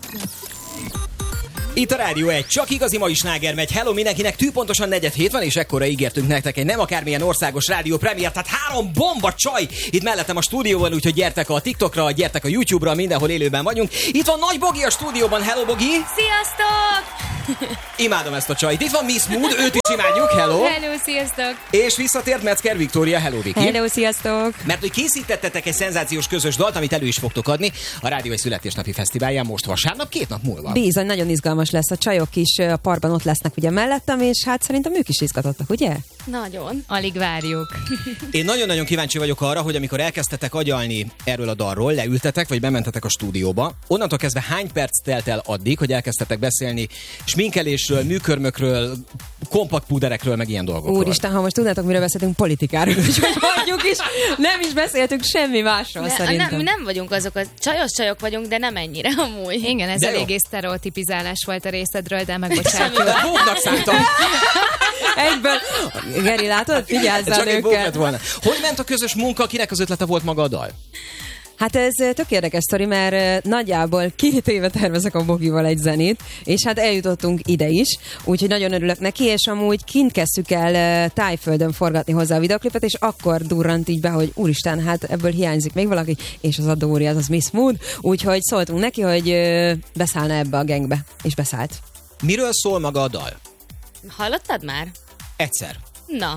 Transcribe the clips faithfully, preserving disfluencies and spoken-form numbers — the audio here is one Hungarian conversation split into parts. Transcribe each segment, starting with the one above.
Itt a Rádió egy, csak igazi mai sláger megy. Hello mindenkinek, tűpontosan negyed hét van, és ekkora ígértünk nektek egy nem akármilyen országos rádió premier, tehát három bomba csaj itt mellettem a stúdióban, úgyhogy gyertek a TikTokra, gyertek a YouTube-ra, mindenhol élőben vagyunk. Itt van Nagy Bogi a stúdióban, hello Bogi! Sziasztok! Imádom ezt a csajt. Itt van Miss Mood, őt is imádjuk, hello! Hello, sziasztok! És visszatért Metzger Viktória, hello Viki! Hello, sziasztok! Mert hogy készítettetek egy szenzációs közös dalt, amit elő is fogtok adni a Rádió egy születésnapi fesztiválján most vasárnap, két nap múlva. Bizony, nagyon izgalmas lesz. A csajok is a parkban ott lesznek ugye mellettem, és hát szerintem ők is izgatottak, ugye? Nagyon. Alig várjuk. Én nagyon-nagyon kíváncsi vagyok arra, hogy amikor elkezdtetek agyalni erről a dalról, leültetek, vagy bementetek a stúdióba, onnantól kezdve hány perc telt el addig, hogy elkezdtetek beszélni sminkelésről, műkörmökről, kompakt púderekről, meg ilyen dolgokról. Úristen, ha most tudnátok, miről beszéltünk, politikáról, úgyhogy hagyjuk is, nem is beszéltünk semmi másról, Ne, szerintem. nem, mi nem vagyunk azok, a csajos csajok vagyunk, de nem ennyire amúgy. Igen, ez De eléggé jó. sztereotipizálás volt a részedről, de megbocsátjuk. Bóknak számítom. Egyből. Geri, látod? Figyelzzál Csak egy bók lett őket. volna. Hogy ment a közös munka, kinek az ötlete volt maga a dal? Hát ez tök érdekes sztori, mert nagyjából két éve tervezek a Bogival egy zenét, és hát eljutottunk ide is, úgyhogy nagyon örülök neki, és amúgy kint kezdtük el Tájföldön forgatni hozzá a videoklipet, és akkor durrant így be, hogy úristen, hát ebből hiányzik még valaki, és az a Dóri, az az Miss Mood, úgyhogy szóltunk neki, hogy beszállna ebbe a gangbe, és beszállt. Miről szól maga a dal? Hallottad már? Egyszer. Na.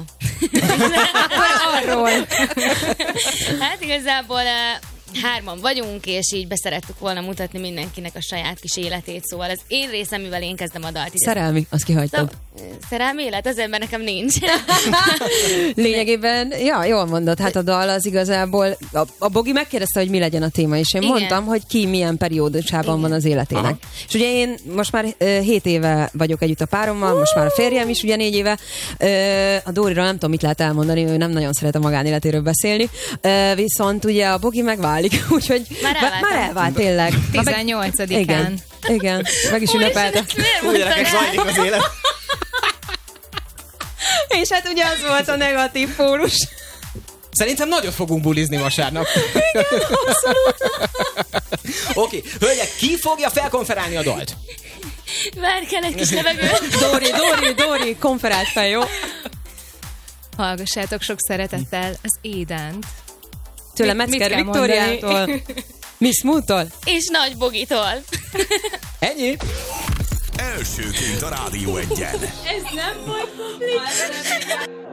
Arról. Hát igazából uh, hárman vagyunk, és így beszerettük volna mutatni mindenkinek a saját kis életét, szóval az én részem, mivel én kezdem a dalt. Szerelmi, azt kihagytad. Szerelmi élet? Az ember nekem nincs. Lényegében, ja, jól mondod, hát a dal az igazából, a, a Bogi megkérdezte, hogy mi legyen a téma, és én Igen. mondtam, hogy ki milyen periódusában Igen. van az életének. Aha. És ugye én most már hét éve vagyok együtt a párommal, most már a férjem is ugye négy éve. Ö, a Dóriról nem tudom, mit lehet elmondani, ő nem nagyon szeret a magánéletéről beszélni, Ö, viszont ugye a Bogi megválik, úgyhogy Már elváltam. már elvált tényleg. tizennyolcadikán. Igen, igen, meg is ünnepelte. Úgy gyerekek, zajlik az élet. És hát ugye az volt a negatív pólus. Szerintem nagyot fogunk bulizni vasárnap. Igen, abszolút. Oké, okay. Hölgyek, ki fogja felkonferálni a dalt? Várj, egy kis levegőt. Dóri, Dóri, Dóri, konferált fel, jó? Hallgassátok sok szeretettel az Édent. Tőle Mit- mit Metzger kell Viktóriától, Miss Moodtól. És Nagy Bogitól. Ennyi? Elsőként a Rádió egyen. Ez nem volt komplet.